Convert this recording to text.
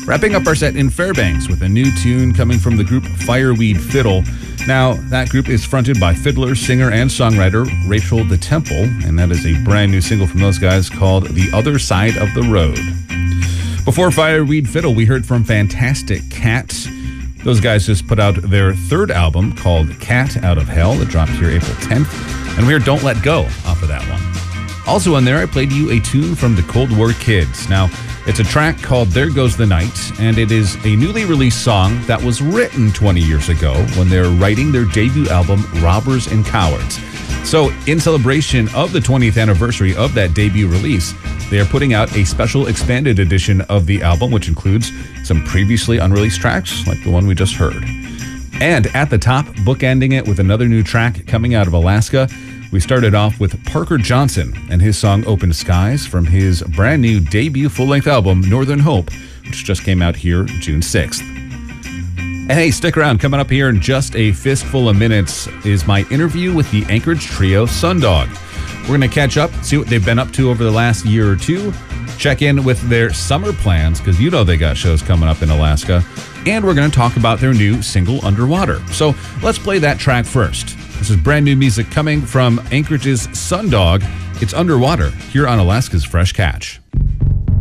Wrapping up our set in Fairbanks with a new tune coming from the group Fireweed Fiddle. Now, that group is fronted by fiddler, singer, and songwriter Rachel the Temple, and that is a brand new single from those guys called The Other Side of the Road. Before Fireweed Fiddle, we heard from Fantastic Cat. Those guys just put out their third album called Cat Out of Hell. It dropped here April 10th, and we heard Don't Let Go off of that one. Also on there, I played you a tune from the Cold War Kids. Now, it's a track called There Goes the Night, and it is a newly released song that was written 20 years ago when they were writing their debut album, Robbers and Cowards. So, in celebration of the 20th anniversary of that debut release, they are putting out a special expanded edition of the album, which includes some previously unreleased tracks, like the one we just heard. And at the top, bookending it with another new track coming out of Alaska, we started off with Parker Johnson and his song Open Skies from his brand new debut full-length album, Northern Hope, which just came out here June 6th. And hey, stick around. Coming up here in just a fistful of minutes is my interview with the Anchorage trio Sundog. We're going to catch up, see what they've been up to over the last year or two, check in with their summer plans, because you know they got shows coming up in Alaska, and we're going to talk about their new single, Underwater. So let's play that track first. This is brand new music coming from Anchorage's Sundog. It's Underwater here on Alaska's Fresh Catch.